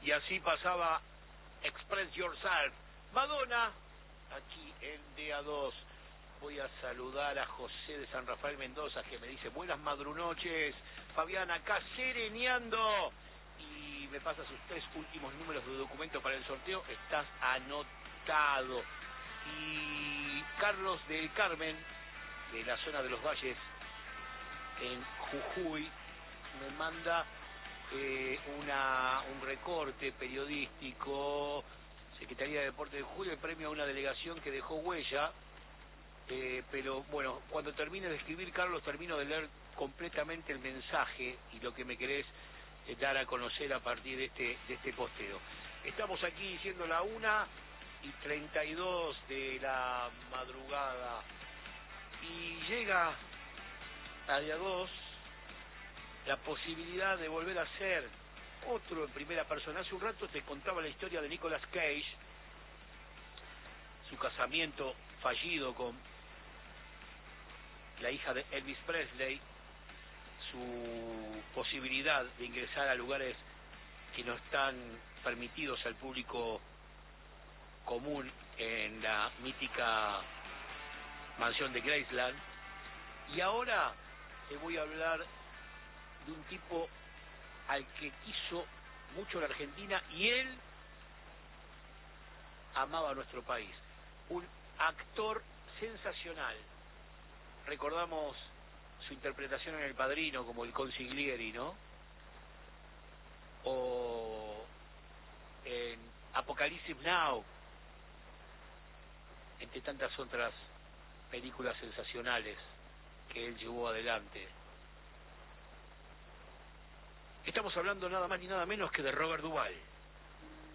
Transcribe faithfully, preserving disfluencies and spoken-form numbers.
Y así pasaba Express Yourself. Madonna, aquí en D A dos. Voy a saludar a José de San Rafael Mendoza, que me dice, buenas madrunoches, Fabián, acá sereneando. Y me pasa sus tres últimos números de documento para el sorteo, estás anotado. Y Carlos del Carmen, de la zona de los Valles, en Jujuy, me manda eh, una un recorte periodístico, Secretaría de Deporte de Jujuy, el premio a una delegación que dejó huella. Eh, pero bueno, cuando termine de escribir, Carlos, termino de leer completamente el mensaje y lo que me querés eh, dar a conocer a partir de este de este posteo. Estamos aquí siendo la una y treinta y dos de la madrugada y llega a día dos la posibilidad de volver a ser otro en primera persona. Hace un rato te contaba la historia de Nicolas Cage, su casamiento fallido con la hija de Elvis Presley, su posibilidad de ingresar a lugares que no están permitidos al público común en la mítica mansión de Graceland. Y ahora te voy a hablar de un tipo al que quiso mucho la Argentina y él amaba a nuestro país. Un actor sensacional. Recordamos su interpretación en El Padrino como el consiglieri, ¿no? O en Apocalipsis Now, entre tantas otras películas sensacionales que él llevó adelante. Estamos hablando nada más ni nada menos que de Robert Duvall.